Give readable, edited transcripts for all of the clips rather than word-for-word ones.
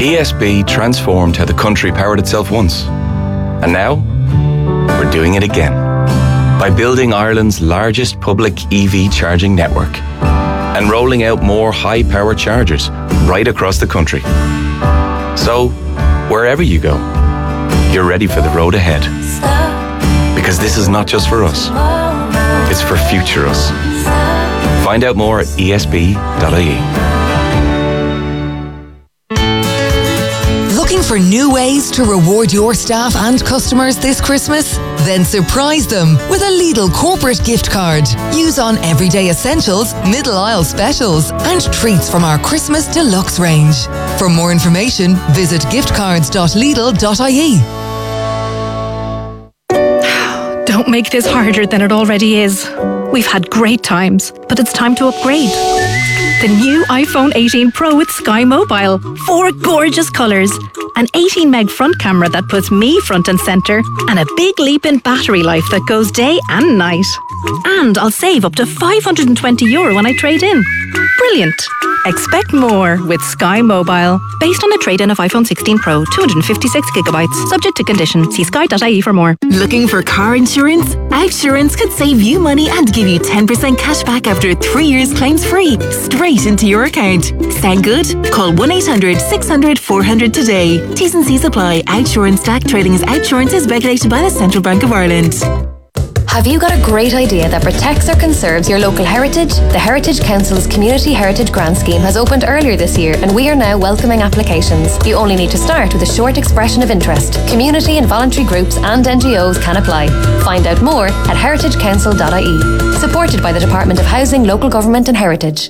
ESB transformed how the country powered itself once. And now, we're doing it again. By building Ireland's largest public EV charging network and rolling out more high-power chargers right across the country. So, wherever you go, you're ready for the road ahead. Because this is not just for us, it's for future us. Find out more at esb.ie. Looking for new ways to reward your staff and customers this Christmas? Then surprise them with a Lidl corporate gift card. Use on everyday essentials, middle aisle specials, and treats from our Christmas deluxe range. For more information, visit giftcards.lidl.ie. Don't make this harder than it already is. We've had great times, but it's time to upgrade. The new iPhone 18 Pro with Sky Mobile. 4 gorgeous colours. An 18 meg front camera that puts me front and centre. And a big leap in battery life that goes day and night. And I'll save up to €520 when I trade in. Brilliant. Expect more with Sky Mobile. Based on a trade-in of iPhone 16 Pro, 256GB. Subject to condition. See sky.ie for more. Looking for car insurance? Outsurance could save you money and give you 10% cash back after 3 years claims free. Straight into your account. Sound good? Call 1-800-600-400 today. T's and C's apply. Outsurance DAC Trading as Outsurance is regulated by the Central Bank of Ireland. Have you got a great idea that protects or conserves your local heritage? The Heritage Council's Community Heritage Grant Scheme has opened earlier this year and we are now welcoming applications. You only need to start with a short expression of interest. Community and voluntary groups and NGOs can apply. Find out more at heritagecouncil.ie. Supported by the Department of Housing, Local Government and Heritage.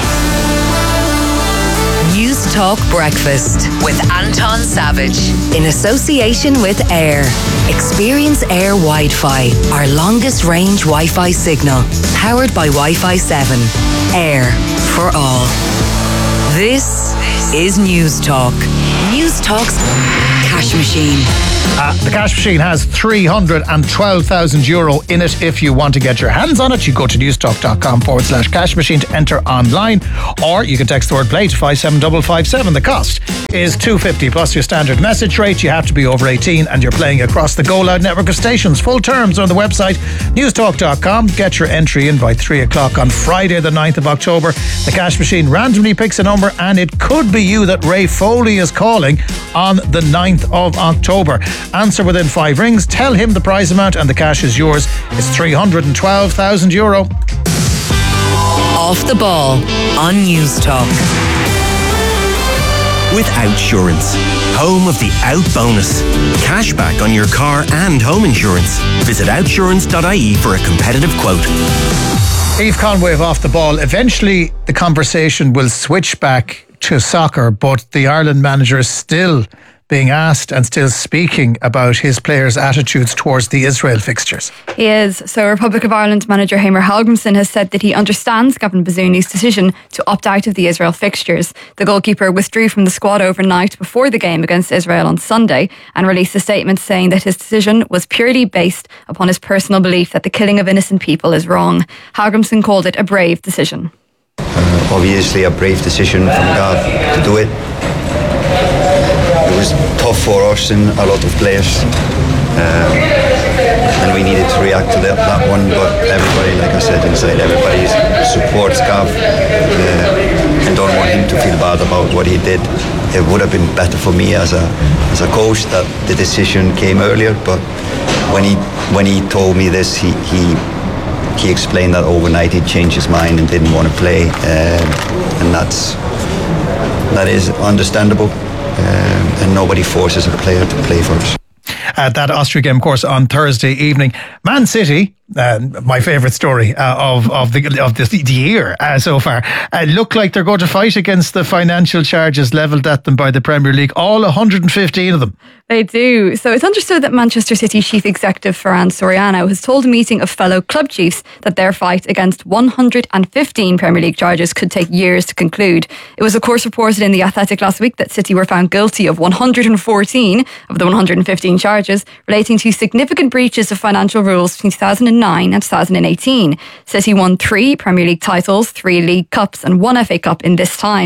News Talk Breakfast with Anton Savage in association with Air. Experience Air Wi-Fi, our longest range Wi-Fi signal, powered by Wi-Fi 7. Air for all. This is News Talk. News Talk's cash machine. The cash machine has €312,000 in it. If you want to get your hands on it, you go to newstalk.com/cash machine to enter online, or you can text the word play to 57557. The cost is $2.50 plus your standard message rate. You have to be over 18 and you're playing across the Go Loud network of stations. Full terms are on the website newstalk.com. Get your entry in by 3 o'clock on Friday the 9th of October. The cash machine randomly picks a number and it could be you that Ray Foley is calling on the 9th of October. Answer within 5 rings, tell him the prize amount and the cash is yours. It's €312,000. Off the ball on News Talk. With Outsurance, home of the Out Bonus. Cashback on your car and home insurance. Visit outsurance.ie for a competitive quote. Eve Conway of Off the Ball. Eventually the conversation will switch back to soccer, but the Ireland manager is still being asked and still speaking about his players' attitudes towards the Israel fixtures. He is. So Republic of Ireland manager Heimir Hallgrímsson has said that he understands Gavin Bazuni's decision to opt out of the Israel fixtures. The goalkeeper withdrew from the squad overnight before the game against Israel on Sunday and released a statement saying that his decision was purely based upon his personal belief that the killing of innocent people is wrong. Hallgrímsson called it a brave decision. Obviously a brave decision from God to do it. It was tough for us and a lot of players, and we needed to react to that one, but everybody, like I said inside, everybody supports Gav and don't want him to feel bad about what he did. It would have been better for me as a coach that the decision came earlier, but when he told me this, he explained that overnight he changed his mind and didn't want to play, and that is understandable. And nobody forces a player to play for us. That Austria game, of course, on Thursday evening. Man City, my favourite story of the year so far, look like they're going to fight against the financial charges levelled at them by the Premier League, all 115 of them. They do. So it's understood that Manchester City Chief Executive Ferran Soriano has told a meeting of fellow club chiefs that their fight against 115 Premier League charges could take years to conclude. It was of course reported in The Athletic last week that City were found guilty of 114 of the 115 charges relating to significant breaches of financial rules between 2009 and 2018. City won 3 Premier League titles, 3 League Cups and 1 FA Cup in this time.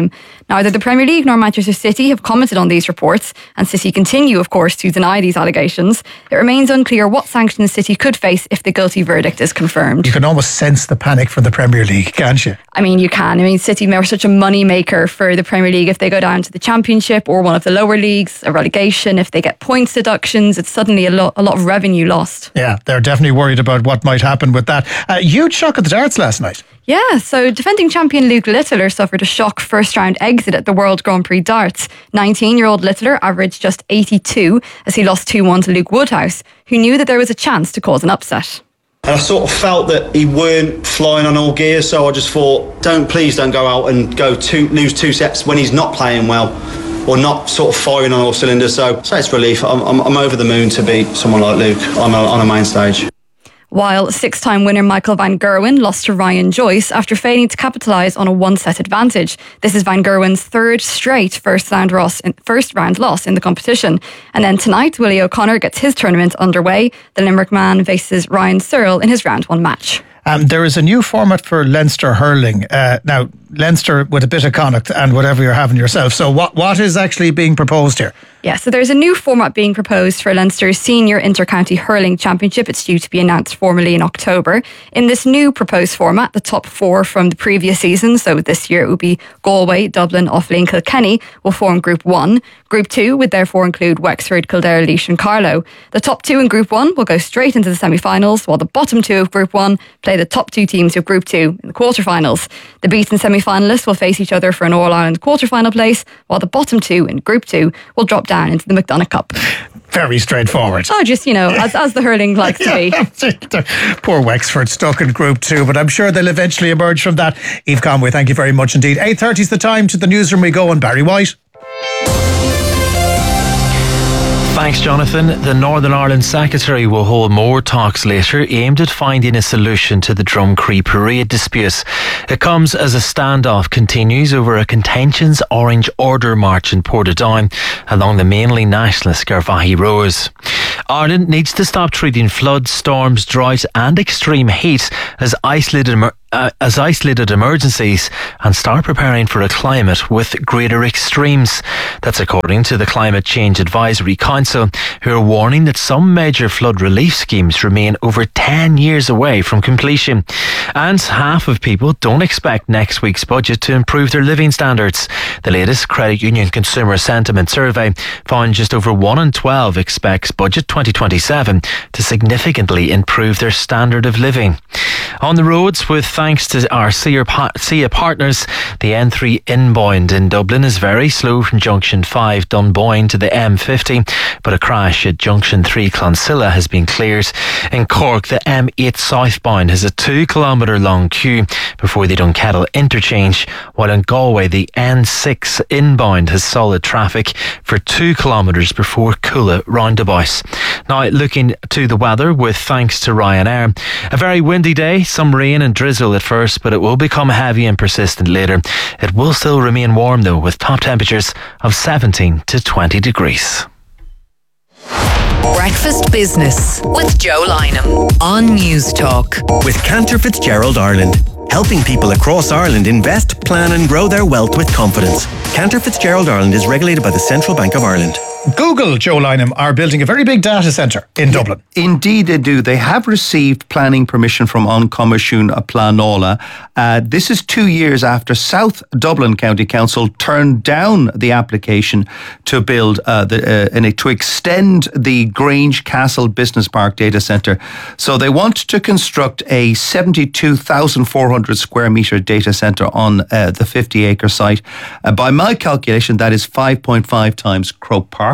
Neither the Premier League nor Manchester City have commented on these reports, and City continue, of course, to deny these allegations. It remains unclear what sanctions City could face if the guilty verdict is confirmed. You can almost sense the panic from the Premier League, can't you? I mean, you can. I mean, City are such a money maker for the Premier League. If they go down to the Championship or one of the lower leagues, a relegation, if they get points deductions, it's suddenly a lot of revenue lost. Yeah, they're definitely worried about what might happen with that. Huge shock at the darts last night. Yeah, so defending champion Luke Littler suffered a shock first round exit at the World Grand Prix darts. 19-year-old Littler averaged just 82 as he lost 2-1 to Luke Woodhouse, who knew that there was a chance to cause an upset. And I sort of felt that he weren't flying on all gears, so I just thought, please don't go out and lose 2 sets when he's not playing well or not sort of firing on all cylinders. So it's relief. I'm over the moon to beat someone like Luke on a main stage. While 6-time winner Michael van Gerwen lost to Ryan Joyce after failing to capitalise on a 1-set advantage. This is Van Gerwen's third straight first round loss in the competition. And then tonight, Willie O'Connor gets his tournament underway. The Limerick man faces Ryan Searle in his round 1 match. There is a new format for Leinster hurling. Now, Leinster with a bit of Connacht and whatever you're having yourself. So what is actually being proposed here? Yeah, so there's a new format being proposed for Leinster's Senior Inter-County Hurling Championship. It's due to be announced formally in October. In this new proposed format, the top 4 from the previous season, so this year it would be Galway, Dublin, Offaly and Kilkenny, will form Group 1. Group 2 would therefore include Wexford, Kildare, Laois and Carlow. The top 2 in Group 1 will go straight into the semi-finals, while the bottom 2 of Group 1 play the top 2 teams of Group 2 in the quarter-finals. The beaten semi-finalists will face each other for an All-Ireland quarter-final place, while the bottom 2 in Group 2 will drop down into the McDonagh Cup. Very straightforward. Oh, just, as the hurling likes to be. Poor Wexford stuck in Group 2, but I'm sure they'll eventually emerge from that. Eve Conway, thank you very much indeed. 8:30 is the time. To the newsroom we go, and Barry White. Thanks, Jonathan. The Northern Ireland Secretary will hold more talks later aimed at finding a solution to the Drumcree parade dispute. It comes as a standoff continues over a contentious Orange Order march in Portadown along the mainly nationalist Garvaghey Road. Ireland needs to stop treating floods, storms, drought and extreme heat as isolated emergencies and start preparing for a climate with greater extremes. That's according to the Climate Change Advisory Council, who are warning that some major flood relief schemes remain over 10 years away from completion. And half of people don't expect next week's budget to improve their living standards. The latest Credit Union Consumer Sentiment Survey found just over 1 in 12 expects Budget 2027 to significantly improve their standard of living. On the roads, with thanks to our SIA partners, the N3 inbound in Dublin is very slow from Junction 5 Dunboyne to the M50, but a crash at Junction 3 Clonsilla has been cleared. In Cork, the M8 southbound has a 2-kilometre long queue before the Dunkettle interchange, while in Galway the N6 inbound has solid traffic for 2 kilometres before Coola roundabout. Now looking to the weather, with thanks to Ryanair, a very windy day, some rain and drizzle at first, but it will become heavy and persistent later. It will still remain warm though, with top temperatures of 17 to 20 degrees. Breakfast Business with Joe Lynham on News Talk. With Cantor Fitzgerald Ireland, helping people across Ireland invest, plan and grow their wealth with confidence. Cantor Fitzgerald Ireland is regulated by the Central Bank of Ireland. Google, Joe Lynham, are building a very big data centre in Dublin. Indeed they do. They have received planning permission from An Comisiún Planola. This is 2 years after South Dublin County Council turned down the application to build to extend the Grange Castle Business Park data centre. So they want to construct a 72,400 square metre data centre on the 50-acre site. By my calculation, that is 5.5 times Croke Park.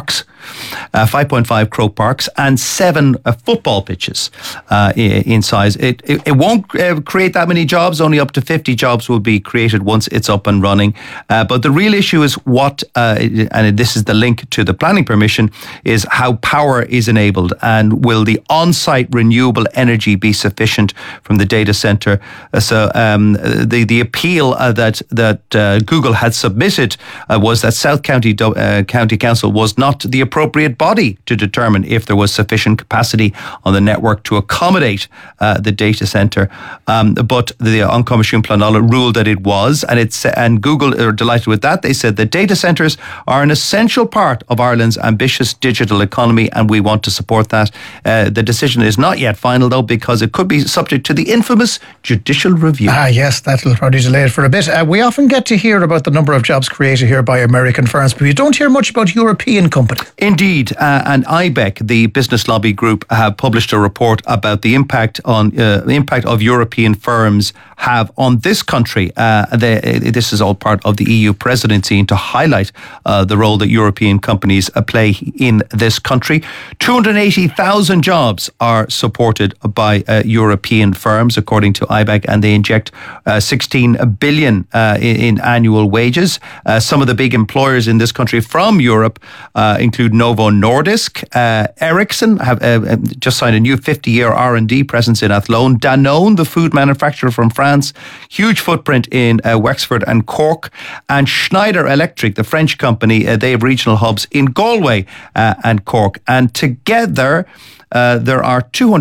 5.5 Croke Parks and 7 football pitches in size. It won't create that many jobs. Only up to 50 jobs will be created once it's up and running. But the real issue is and this is the link to the planning permission, is how power is enabled, and will the on-site renewable energy be sufficient from the data centre? So the appeal that Google had submitted was that South County Council was not the appropriate body to determine if there was sufficient capacity on the network to accommodate the data centre. But the An Comisiún Pleanála ruled that it was, and Google are delighted with that. They said that data centres are an essential part of Ireland's ambitious digital economy, and we want to support that. The decision is not yet final, though, because it could be subject to the infamous judicial review. Yes, that'll probably delay it for a bit. We often get to hear about the number of jobs created here by American firms, but we don't hear much about European companies. Indeed, and IBEC, the business lobby group, have published a report about the impact of European firms have on this country. This is all part of the EU presidency, and to highlight the role that European companies play in this country. 280,000 jobs are supported by European firms, according to IBEC, and they inject 16 billion in annual wages. Some of the big employers in this country from Europe include Novo Nordisk. Ericsson have just signed a new 50-year R&D presence in Athlone. Danone, the food manufacturer from France, huge footprint in Wexford and Cork. And Schneider Electric, the French company, they have regional hubs in Galway and Cork. And together, there are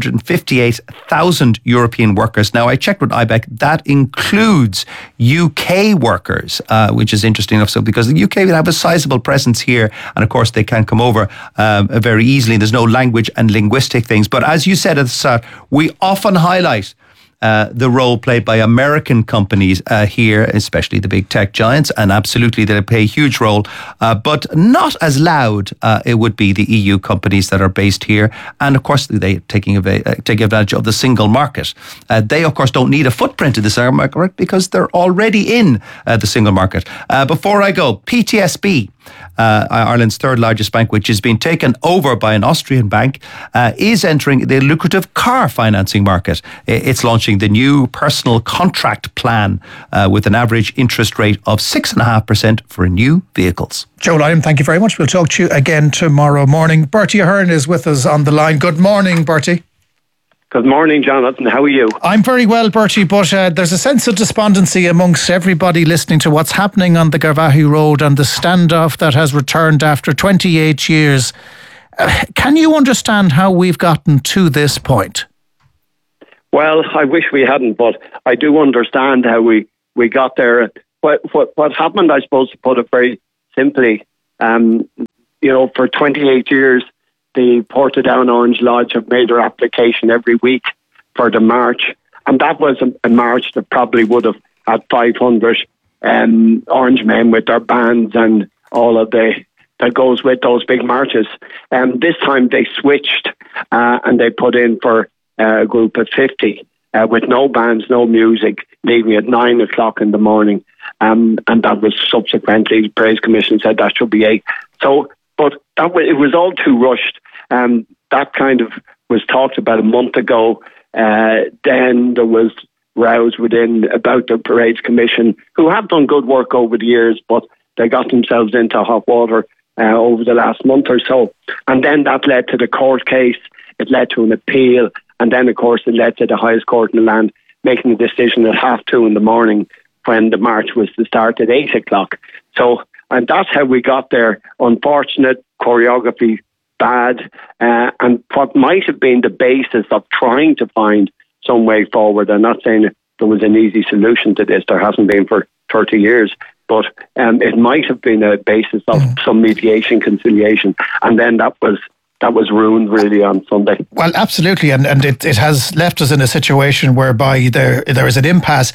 258,000 European workers. Now, I checked with IBEC, that includes UK workers, which is interesting enough. So, because the UK will have a sizable presence here, and of course, they can come over very easily. There's no language and linguistic things. But as you said at the start, we often highlight the role played by American companies here, especially the big tech giants, and absolutely they play a huge role, but not as loud. It would be the EU companies that are based here, and of course they take advantage of the single market. They of course don't need a footprint in the single market because they're already in the single market. Before I go, PTSB, Ireland's third largest bank, which is being taken over by an Austrian bank, is entering the lucrative car financing market. It's launching the new personal contract plan with an average interest rate of 6.5% for new vehicles. Joe Lyon, thank you very much. We'll talk to you again tomorrow morning. Bertie Ahern is with us on the line. Good morning, Bertie. Good morning, Jonathan. How are you? I'm very well, Bertie, but there's a sense of despondency amongst everybody listening to what's happening on the Garvaghey Road and the standoff that has returned after 28 years. Can you understand how we've gotten to this point? Well, I wish we hadn't, but I do understand how we got there. What happened, I suppose, to put it very simply, for 28 years, the Portadown Orange Lodge have made their application every week for the march. And that was a march that probably would have had 500 Orange men with their bands and all of that goes with those big marches. This time they switched and they put in for a group of 50 with no bands, no music, leaving at 9 o'clock in the morning. And that was subsequently, the Praise Commission said that should be 8. So, but it was all too rushed. That kind of was talked about a month ago. Then there was rows within about the Parades Commission, who have done good work over the years, but they got themselves into hot water over the last month or so. And then that led to the court case. It led to an appeal. And then, of course, it led to the highest court in the land making a decision at 2:30 in the morning when the march was to start at 8 o'clock. So, and that's how we got there. Unfortunate, choreography bad, and what might have been the basis of trying to find some way forward. I'm not saying there was an easy solution to this. There hasn't been for 30 years. But it might have been a basis of some mediation, conciliation. And then that was ruined really on Sunday. Well, absolutely. And it has left us in a situation whereby there is an impasse.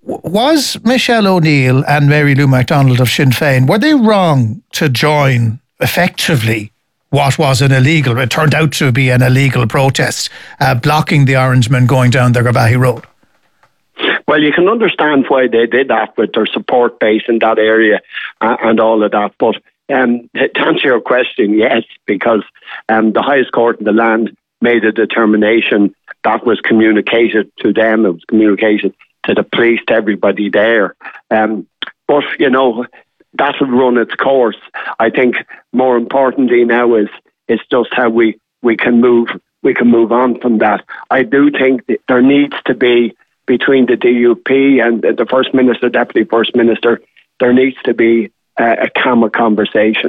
Was Michelle O'Neill and Mary Lou MacDonald of Sinn Féin, were they wrong to join effectively what was an illegal, it turned out to be an illegal protest, blocking the Orangemen going down the Garvaghey Road? Well, you can understand why they did that with their support base in that area and all of that. But to answer your question, yes, because the highest court in the land made a determination that was communicated to them. It was communicated to the police, to everybody there. But, that will run its course. I think more importantly now is just how we can move on from that. I do think that there needs to be, between the DUP and the First Minister, Deputy First Minister, there needs to be a calmer conversation.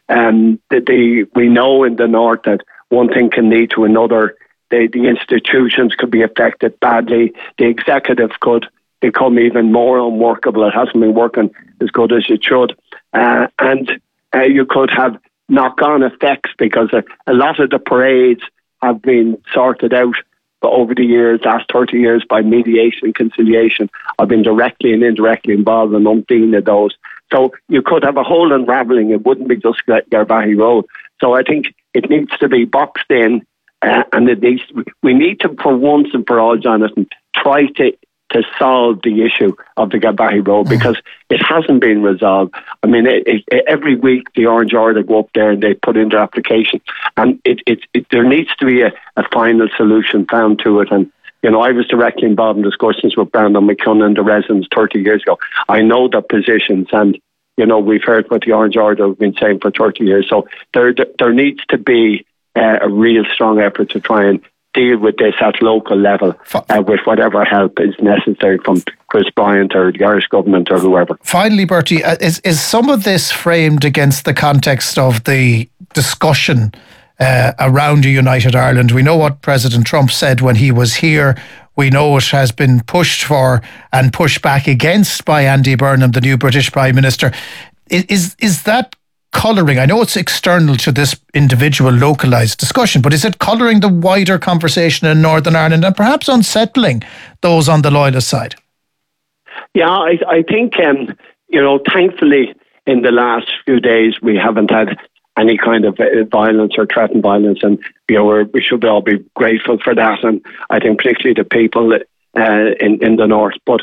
We know in the north that one thing can lead to another. The institutions could be affected badly. The executive could become even more unworkable. It hasn't been working as good as it should. And you could have knock-on effects because a lot of the parades have been sorted out over the years, last 30 years, by mediation and conciliation. I've been directly and indirectly involved in umpteen of those. So you could have a whole unravelling. It wouldn't be just Garvaghey Road. So I think it needs to be boxed in, and we need to, for once and for all, Jonathan, try to solve the issue of the Garvaghey Road, because it hasn't been resolved. I mean, every week the Orange Order go up there and they put in their application, and there needs to be a final solution found to it. And you know, I was directly involved in discussions with Brandon McCunn and the residents 30 years ago. I know their positions, and you know, we've heard what the Orange Order have been saying for 30 years. So there needs to be a real strong effort to try and deal with this at local level with whatever help is necessary from Chris Bryant or the Irish government or whoever. Finally, Bertie, is some of this framed against the context of the discussion around a united Ireland? We know what President Trump said when he was here. We know it has been pushed for and pushed back against by Andy Burnham, the new British Prime Minister. Is that colouring? I know it's external to this individual localised discussion, but is it colouring the wider conversation in Northern Ireland and perhaps unsettling those on the loyalist side? Yeah, I think, you know, thankfully in the last few days we haven't had any kind of violence or threatened violence, and you know, we should all be grateful for that, and I think particularly the people in the north. But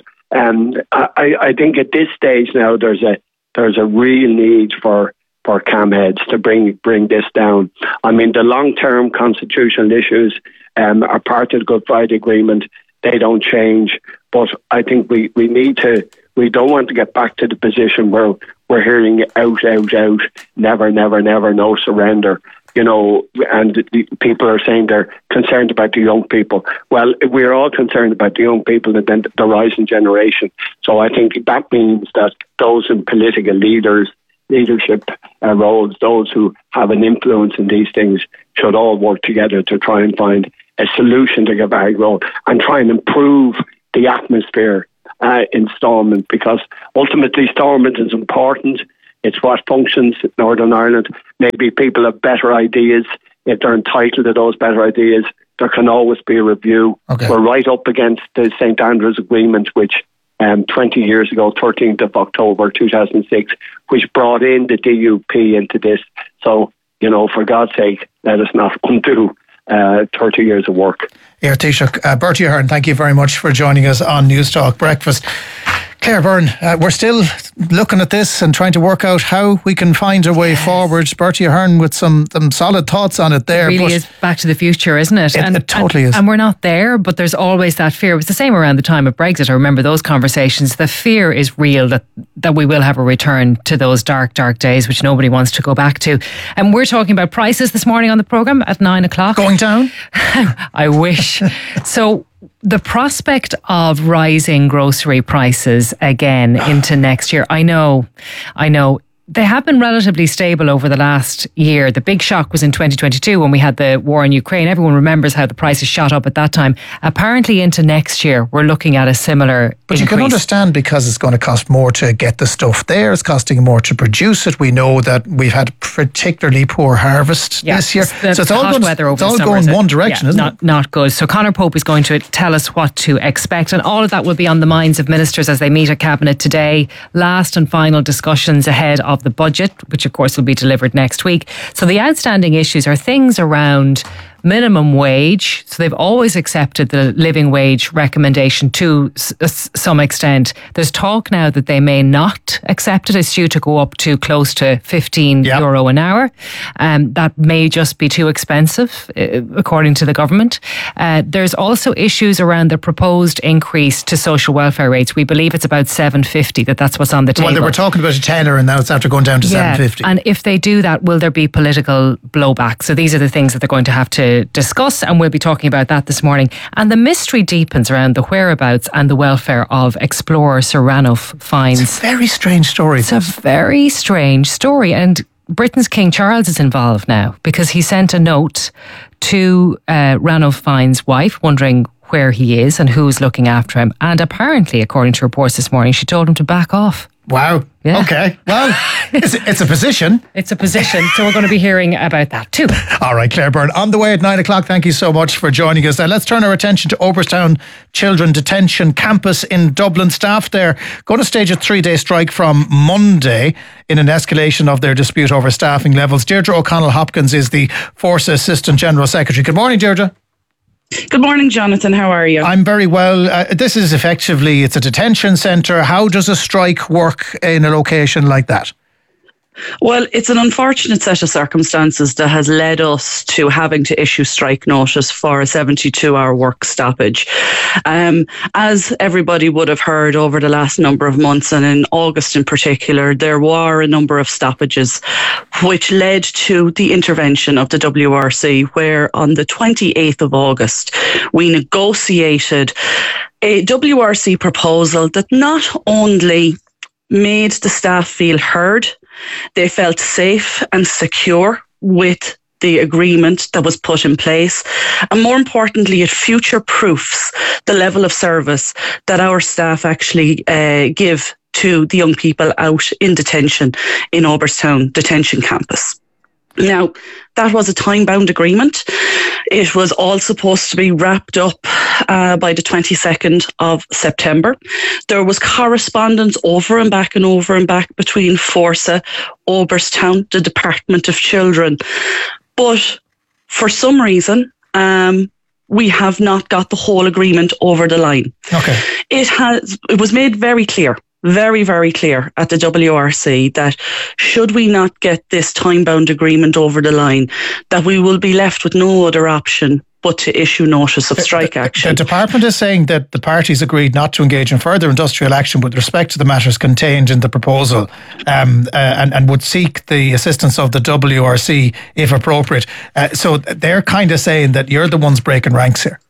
I think at this stage now there's a real need for calm heads to bring this down. I mean, the long-term constitutional issues are part of the Good Friday Agreement. They don't change, but I think we don't want to get back to the position where we're hearing out, never, no surrender. You know, and the people are saying they're concerned about the young people. Well, we're all concerned about the young people and then the rising generation. So I think that means that those in political leadership roles, those who have an influence in these things, should all work together to try and find a solution to Garvaghey Road and try and improve the atmosphere in Stormont, because ultimately Stormont is important. It's what functions in Northern Ireland. Maybe people have better ideas. If they're entitled to those better ideas, there can always be a review. Okay. We're right up against the St Andrews Agreement, which 20 years ago, 13th of October 2006, which brought in the DUP into this. So, you know, for God's sake, let us not undo 30 years of work. Yeah, Taoiseach. Bertie Ahern, thank you very much for joining us on News Talk Breakfast. Claire Byrne, we're still looking at this and trying to work out how we can find a way forward. Bertie Ahern with some solid thoughts on it there. It really is back to the future, isn't it? It totally is. And we're not there, but there's always that fear. It was the same around the time of Brexit. I remember those conversations. The fear is real that we will have a return to those dark days, which nobody wants to go back to. And we're talking about prices this morning on the programme at 9 o'clock. Going down? I wish. So the prospect of rising grocery prices again into next year, I know. They have been relatively stable over the last year. The big shock was in 2022 when we had the war in Ukraine. Everyone remembers how the prices shot up at that time. Apparently into next year, we're looking at a similar increase. You can understand, because it's going to cost more to get the stuff there. It's costing more to produce it. We know that we've had a particularly poor harvest this year. So it's all going one direction, isn't it? Not good. So Conor Pope is going to tell us what to expect. And all of that will be on the minds of ministers as they meet at Cabinet today. Last and final discussions ahead of the budget, which of course will be delivered next week. So the outstanding issues are things around minimum wage. So they've always accepted the living wage recommendation to some extent. There's talk now that they may not accept it. It's due to go up to close to €15 an hour. That may just be too expensive, according to the government. There's also issues around the proposed increase to social welfare rates. We believe it's about $7.50, that's what's on the table. Well, they were talking about a tenner and now it's after going down to $7.50. And if they do that, will there be political blowback? So these are the things that they're going to have to discuss, and we'll be talking about that this morning. And the mystery deepens around the whereabouts and the welfare of explorer Sir Ranulph Fiennes. It's a very strange story. It's a very strange story, and Britain's King Charles is involved now because he sent a note to Ranulph Fine's wife wondering where he is and who's looking after him. And apparently, according to reports this morning, she told him to back off. Wow. Yeah. Okay. Well, it's a position. It's a position. So we're going to be hearing about that too. All right, Claire Byrne. On the way at 9 o'clock, thank you so much for joining us. Now, let's turn our attention to Oberstown Children Detention Campus in Dublin. Staff there going to stage a 3-day strike from Monday in an escalation of their dispute over staffing levels. Deirdre O'Connell Hopkins is the Force Assistant General Secretary. Good morning, Deirdre. Good morning, Jonathan. How are you? I'm very well. This is effectively, it's a detention centre. How does a strike work in a location like that? Well, it's an unfortunate set of circumstances that has led us to having to issue strike notice for a 72-hour work stoppage. As everybody would have heard over the last number of months, and in August in particular, there were a number of stoppages which led to the intervention of the WRC, where on the 28th of August, we negotiated a WRC proposal that not only made the staff feel heard, they felt safe and secure with the agreement that was put in place. And more importantly, it future-proofs the level of service that our staff actually give to the young people out in detention in Oberstown Detention Campus. Now, that was a time-bound agreement. It was all supposed to be wrapped up by the 22nd of September. There was correspondence over and back between Forsa, Oberstown, the Department of Children. But for some reason, we have not got the whole agreement over the line. Okay. It was made very clear, very, very clear at the WRC that should we not get this time-bound agreement over the line, that we will be left with no other option but to issue notice of strike action. The department is saying that the parties agreed not to engage in further industrial action with respect to the matters contained in the proposal, and would seek the assistance of the WRC if appropriate. So they're kind of saying that you're the ones breaking ranks here.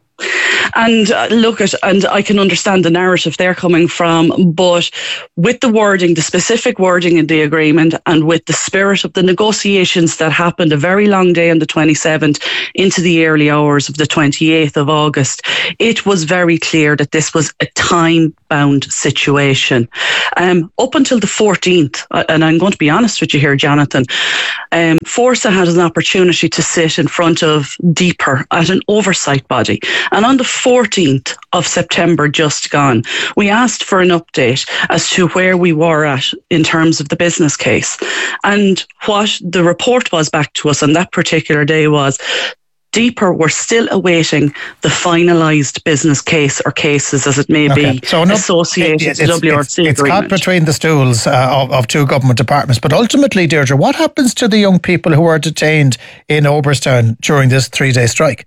And and I can understand the narrative they're coming from, but with the wording, the specific wording in the agreement, and with the spirit of the negotiations that happened a very long day on the 27th into the early hours of the 28th of August, it was very clear that this was a time-bound situation. Up until the 14th, and I'm going to be honest with you here, Jonathan, Forsa had an opportunity to sit in front of DPER at an oversight body. And on the 14th of September just gone, we asked for an update as to where we were at in terms of the business case. And what the report was back to us on that particular day was DPER were still awaiting the finalised business case or cases, as it may be, associated to the WRC agreement. It's caught between the stools of two government departments. But ultimately, Deirdre, what happens to the young people who are detained in Oberstown during this 3-day strike?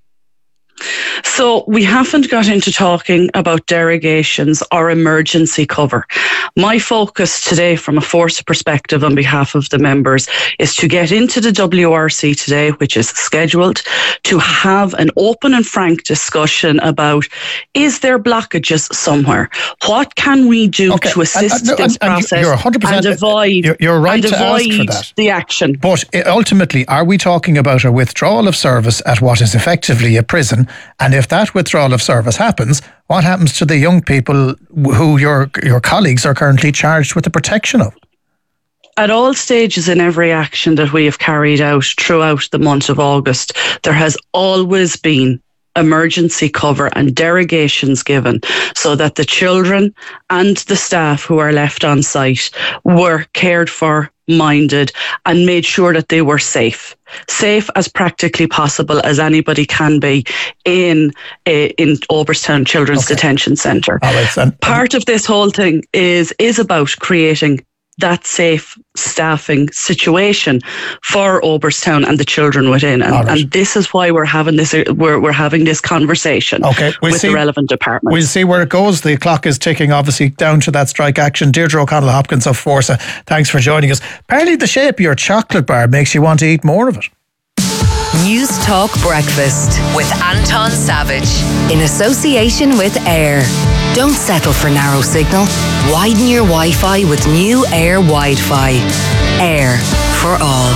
So we haven't got into talking about derogations or emergency cover. My focus today from a Force perspective on behalf of the members is to get into the WRC today, which is scheduled, to have an open and frank discussion about, is there blockages somewhere? What can we do to assist this process you're 100%, and avoid, you're right to ask for that. The action? But ultimately, are we talking about a withdrawal of service at what is effectively a prison? And if that withdrawal of service happens, what happens to the young people who your colleagues are currently charged with the protection of? At all stages in every action that we have carried out throughout the month of August, there has always been emergency cover and derogations given so that the children and the staff who are left on site were cared for, minded, and made sure that they were safe as practically possible as anybody can be in Oberstown Children's Detention Centre. Part of this whole thing is about creating that safe staffing situation for Oberstown and the children within, and this is why we're having this. We're having this conversation with the relevant departments. We'll see where it goes. The clock is ticking, obviously, down to that strike action. Deirdre O'Connell Hopkins of Forsa, thanks for joining us. Apparently, the shape of your chocolate bar makes you want to eat more of it. News Talk Breakfast with Anton Savage in association with Air. Don't settle for narrow signal. Widen your Wi-Fi with new Air Wi-Fi. Air. for all.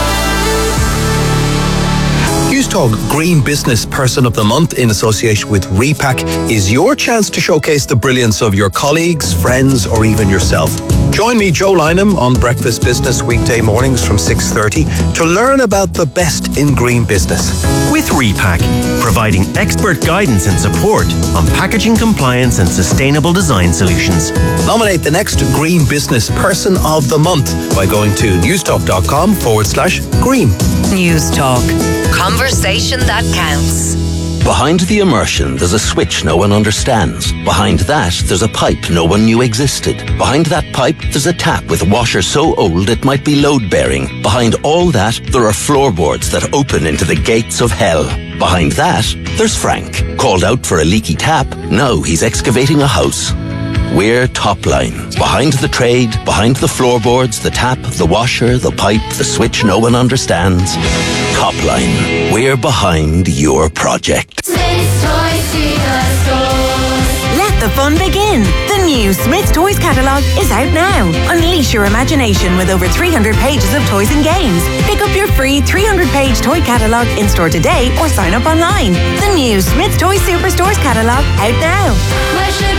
Newstalk Green Business Person of the Month in association with Repack is your chance to showcase the brilliance of your colleagues, friends or even yourself. Join me, Joe Lynham, on Breakfast Business weekday mornings from 6:30 to learn about the best in green business. With Repack, providing expert guidance and support on packaging compliance and sustainable design solutions. Nominate the next Green Business Person of the Month by going to newstalk.com/green. Newstalk. Conversation that counts. Behind the immersion, there's a switch no one understands. Behind that, there's a pipe no one knew existed. Behind that pipe, there's a tap with a washer so old it might be load-bearing. Behind all that, there are floorboards that open into the gates of hell. Behind that, there's Frank. Called out for a leaky tap, now he's excavating a house. We're Topline. Behind the trade, behind the floorboards, the tap, the washer, the pipe, the switch no one understands. Topline. We're behind your project. Let the fun begin. The new Smyths Toys catalogue is out now. Unleash your imagination with over 300 pages of toys and games. Pick up your free 300-page toy catalogue in store today or sign up online. The new Smyths Toys Superstores catalogue out now.